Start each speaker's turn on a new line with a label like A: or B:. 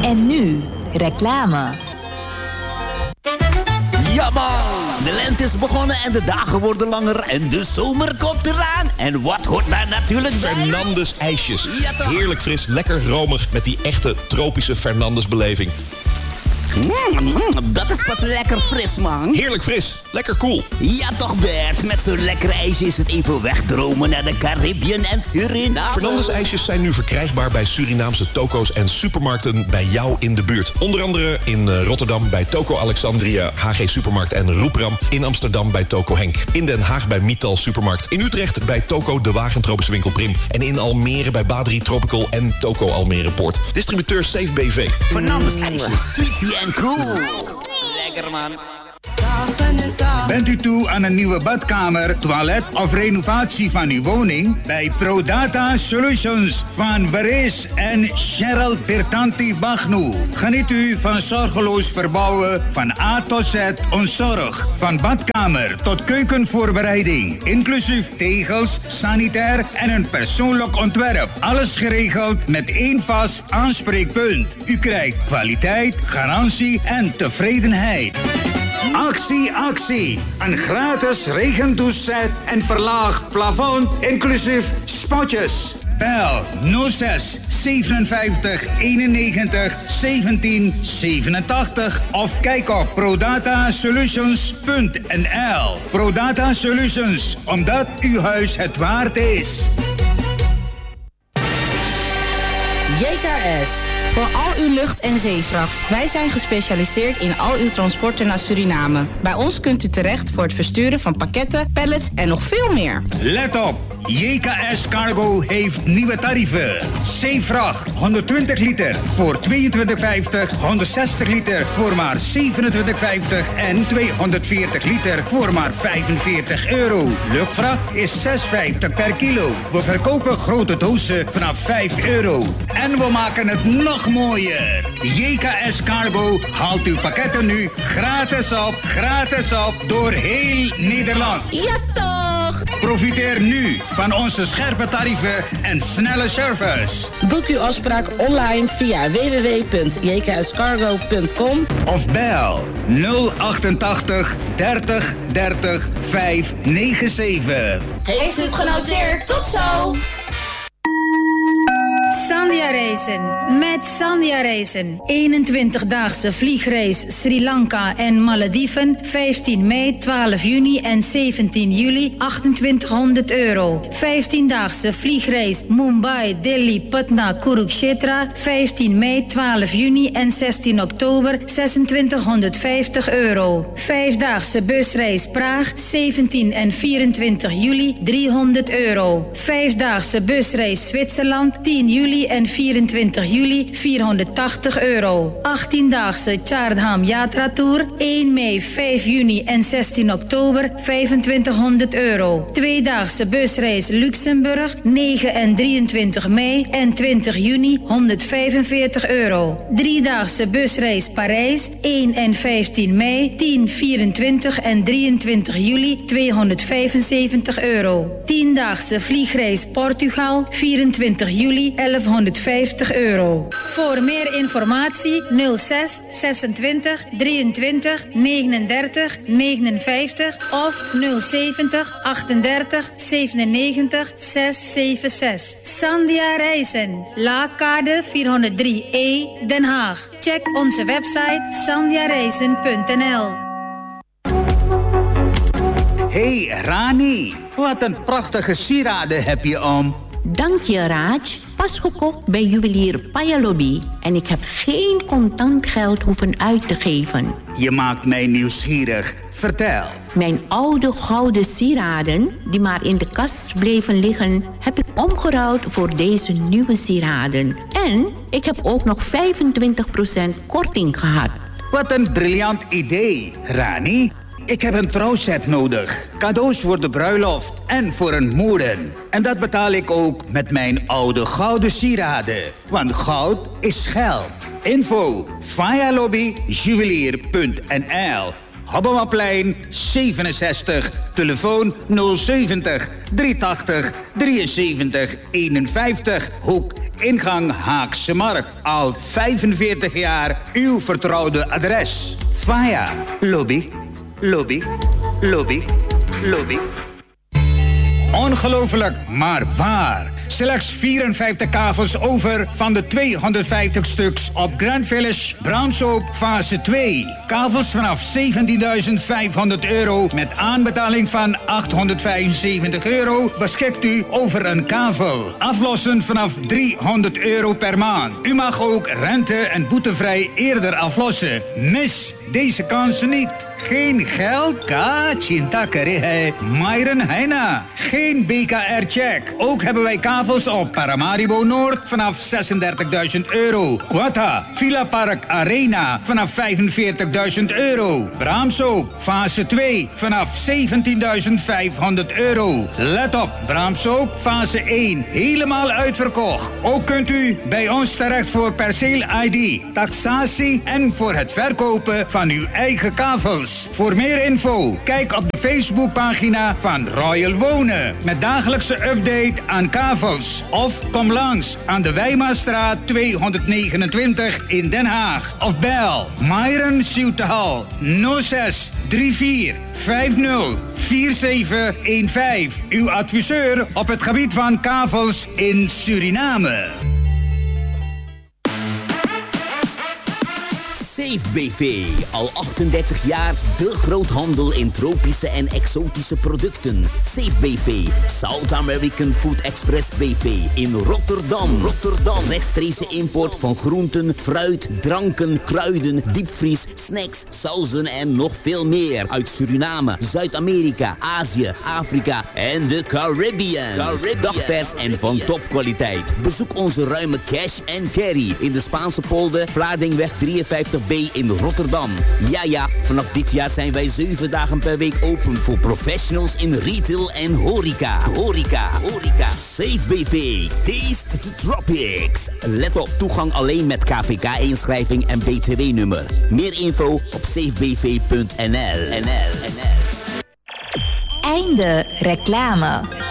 A: En nu, reclame.
B: Ja man, de lente is begonnen en de dagen worden langer en de zomer komt eraan. En wat hoort daar natuurlijk bij?
C: Fernandes ijsjes.
B: Ja,
C: heerlijk fris, lekker romig met die echte tropische Fernandes beleving.
B: Dat is pas lekker fris, man.
C: Heerlijk fris, lekker koel.
B: Ja toch, Bert. Met zo'n lekker ijsje is het even wegdromen naar de Caribbean en Suriname.
C: Fernandes ijsjes zijn nu verkrijgbaar bij Surinaamse toko's en supermarkten bij jou in de buurt. Onder andere in Rotterdam bij Toko Alexandria, HG Supermarkt en Roepram. In Amsterdam bij Toko Henk. In Den Haag bij Mital Supermarkt. In Utrecht bij Toko de Wagentropische winkel Prim. En in Almere bij Badri Tropical en Toko Almere Poort. Distributeur Safe BV.
B: Fernandes ijsjes, sweetie en cool. Lekker man.
D: Bent u toe aan een nieuwe badkamer, toilet of renovatie van uw woning? Bij ProData Solutions van Veres en Cheryl Bertanti Bagnou. Geniet u van zorgeloos verbouwen van A tot Z ontzorg. Van badkamer tot keukenvoorbereiding. Inclusief tegels, sanitair en een persoonlijk ontwerp. Alles geregeld met één vast aanspreekpunt. U krijgt kwaliteit, garantie en tevredenheid. Actie, actie. Een gratis regentoeset en verlaagd plafond, inclusief spotjes. Bel 06 57 91 17 87 of kijk op prodatasolutions.nl. Prodata Solutions, omdat uw huis het waard is.
E: JKS. Voor al uw lucht- en zeevracht. Wij zijn gespecialiseerd in al uw transporten naar Suriname. Bij ons kunt u terecht voor het versturen van pakketten, pallets en nog veel meer.
D: Let op! JKS Cargo heeft nieuwe tarieven. Zeevracht 120 liter voor 22,50. 160 liter voor maar 27,50. En 240 liter voor maar €45. Luchtvracht is €6,50 per kilo. We verkopen grote dozen vanaf €5. En we maken het nog mooier. JKS Cargo haalt uw pakketten nu gratis op door heel Nederland.
E: Ja toch!
D: Profiteer nu van onze scherpe tarieven en snelle service.
E: Boek uw afspraak online via www.jkscargo.com
D: of bel 088 30 30 597.
E: Heeft u het genoteerd? Tot zo!
F: Sandia Reizen. Met Sandia Reizen. 21-daagse vliegreis Sri Lanka en Malediven. 15 mei, 12 juni en 17 juli. €2800. 15-daagse vliegreis Mumbai, Delhi, Patna, Kurukshetra. 15 mei, 12 juni en 16 oktober. €2650. 5-daagse busreis Praag. 17 en 24 juli. €300. 5-daagse busreis Zwitserland. 10 juli en 24 juli €480. 18-daagse Chardham Yatra Tour. 1 mei, 5 juni en 16 oktober €2500. 2-daagse busreis Luxemburg. 9 en 23 mei en 20 juni €145. 3-daagse busreis Parijs. 1 en 15 mei, 10, 24 en 23 juli €275. 10-daagse vliegreis Portugal. 24 juli €1150. Voor meer informatie 06 26 23 39 59 of 070 38 97 676. Sandia Reizen, Laakkade 403E, Den Haag. Check onze website sandiareizen.nl.
D: Hey Rani, wat een prachtige sieraden heb je om.
G: Dank je, Raj. Pas gekocht bij juwelier Payalobi. En ik heb geen contant geld hoeven uit te geven.
D: Je maakt mij nieuwsgierig. Vertel.
G: Mijn oude gouden sieraden, die maar in de kast bleven liggen, heb ik omgeruild voor deze nieuwe sieraden. En ik heb ook nog 25% korting gehad.
D: Wat een briljant idee, Rani. Ik heb een trouwset nodig. Cadeaus voor de bruiloft en voor een moeden. En dat betaal ik ook met mijn oude gouden sieraden. Want goud is geld. Info: payalobijuwelier.nl. Hobbemaplein 67. Telefoon 070 380 73 51. Hoek ingang Haagse Markt. Al 45 jaar uw vertrouwde adres. Faya. Lobby. Lobby. Lobby. Lobby. Ongelooflijk, maar waar. Slechts 54 kavels over van de 250 stuks op Grand Village Braamsoop fase 2. Kavels vanaf €17.500 met aanbetaling van €875 beschikt u over een kavel. Aflossen vanaf €300 per maand. U mag ook rente- en boetevrij eerder aflossen. Mis deze kansen niet. Geen geld? Ka cinta kare hai. Myron Heina. Geen BKR-check. Ook hebben wij kavels op Paramaribo Noord vanaf €36.000. Quatta, Villa Park Arena vanaf €45.000. Braamsoop, fase 2 vanaf €17.500. Let op, Braamsoop, fase 1 helemaal uitverkocht. Ook kunt u bij ons terecht voor perceel-ID, taxatie en voor het verkopen van uw eigen kavels. Voor meer info, kijk op de Facebookpagina van Royal Wonen. Met dagelijkse update aan kavels. Of kom langs aan de Wijmastraat 229 in Den Haag. Of bel Myron Soutehal 06 34 50 4715. Uw adviseur op het gebied van kavels in Suriname.
B: Safe BV, al 38 jaar de groothandel in tropische en exotische producten. Safe BV, South American Food Express BV in Rotterdam. Rechtstreekse import van groenten, fruit, dranken, kruiden, diepvries, snacks, sauzen en nog veel meer. Uit Suriname, Zuid-Amerika, Azië, Afrika en de Caribbean. Dagvers en van topkwaliteit. Bezoek onze ruime cash and carry in de Spaanse polder, Vlaardingweg 53B in Rotterdam. Ja, vanaf dit jaar zijn wij 7 dagen per week open voor professionals in retail en horeca. Safe BV, taste the tropics. Let op, toegang alleen met KVK-inschrijving en BTW-nummer. Meer info op safebv.nl.
A: Einde reclame.